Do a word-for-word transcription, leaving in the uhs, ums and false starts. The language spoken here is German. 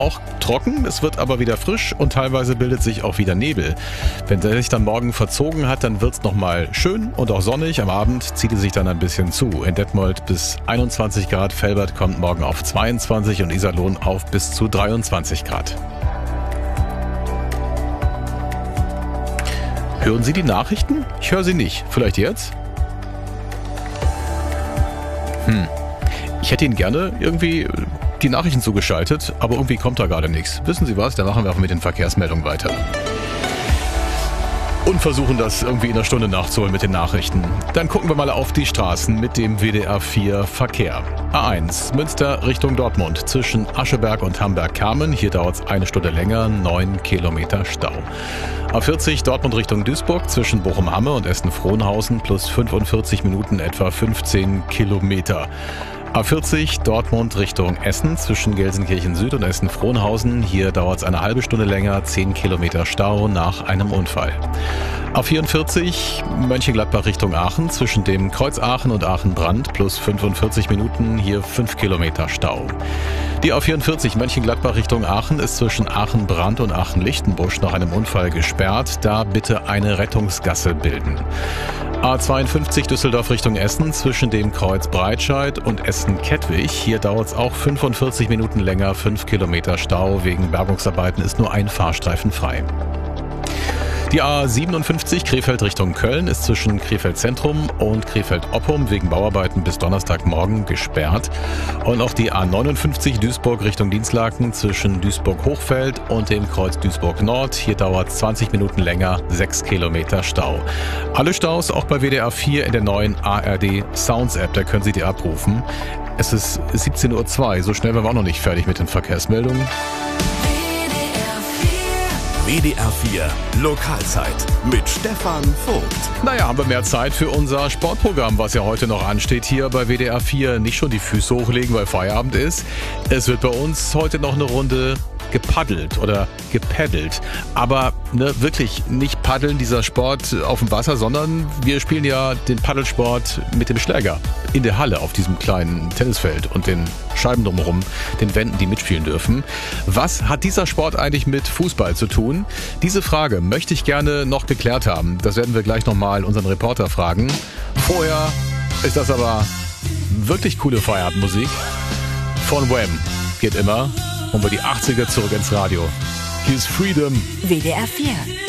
auch trocken, es wird aber wieder frisch und teilweise bildet sich auch wieder Nebel. Wenn der sich dann morgen verzogen hat, dann wird es nochmal schön und auch sonnig. Am Abend zieht es sich dann ein bisschen zu. In Detmold bis einundzwanzig Grad, Velbert kommt morgen auf zweiundzwanzig und Iserlohn auf bis zu dreiundzwanzig Grad. Hören Sie die Nachrichten? Ich höre sie nicht. Vielleicht jetzt? Hm. Ich hätte Ihnen gerne irgendwie die Nachrichten zugeschaltet, aber irgendwie kommt da gerade nichts. Wissen Sie was? Dann machen wir auch mit den Verkehrsmeldungen weiter. Und versuchen das irgendwie in einer Stunde nachzuholen mit den Nachrichten. Dann gucken wir mal auf die Straßen mit dem W D R vier Verkehr. A eins, Münster Richtung Dortmund, zwischen Ascheberg und Hamberg-Kamen. Hier dauert es eine Stunde länger, neun Kilometer Stau. A vierzig, Dortmund Richtung Duisburg, zwischen Bochum-Hamme und Essen-Frohnhausen, plus fünfundvierzig Minuten, etwa fünfzehn Kilometer. A vierzig, Dortmund Richtung Essen, zwischen Gelsenkirchen Süd und Essen-Frohnhausen. Hier dauert es eine halbe Stunde länger, zehn Kilometer Stau nach einem Unfall. A vierundvierzig, Mönchengladbach Richtung Aachen, zwischen dem Kreuz Aachen und Aachen-Brand, plus fünfundvierzig Minuten, hier fünf Kilometer Stau. Die A vierundvierzig Mönchengladbach Richtung Aachen ist zwischen Aachen-Brand und Aachen-Lichtenbusch nach einem Unfall gesperrt. Da bitte eine Rettungsgasse bilden. A zweiundfünfzig Düsseldorf Richtung Essen, zwischen dem Kreuz Breitscheid und Essen-Kettwig. Hier dauert es auch fünfundvierzig Minuten länger, fünf Kilometer Stau. Wegen Bergungsarbeiten ist nur ein Fahrstreifen frei. Die A siebenundfünfzig Krefeld Richtung Köln ist zwischen Krefeld Zentrum und Krefeld Oppum wegen Bauarbeiten bis Donnerstagmorgen gesperrt. Und auch die A neunundfünfzig Duisburg Richtung Dienstlaken zwischen Duisburg-Hochfeld und dem Kreuz Duisburg Nord. Hier dauert es zwanzig Minuten länger, sechs Kilometer Stau. Alle Staus auch bei W D R vier in der neuen A R D Sounds App, da können Sie die abrufen. Es ist siebzehn Uhr zwei, so schnell waren wir auch noch nicht fertig mit den Verkehrsmeldungen. W D R vier Lokalzeit mit Stefan Vogt. Naja, haben wir mehr Zeit für unser Sportprogramm, was ja heute noch ansteht hier bei W D R vier. Nicht schon die Füße hochlegen, weil Feierabend ist. Es wird bei uns heute noch eine Runde gepaddelt oder gepaddelt. Aber ne, wirklich nicht paddeln, dieser Sport auf dem Wasser, sondern wir spielen ja den Paddelsport mit dem Schläger in der Halle auf diesem kleinen Tennisfeld und den Scheiben drumherum, den Wänden, die mitspielen dürfen. Was hat dieser Sport eigentlich mit Fußball zu tun? Diese Frage möchte ich gerne noch geklärt haben. Das werden wir gleich nochmal unseren Reporter fragen. Vorher ist das aber wirklich coole Feierabendmusik von Wham. Geht immer. Und wir die achtziger zurück ins Radio. Hier ist Freedom. W D R vier.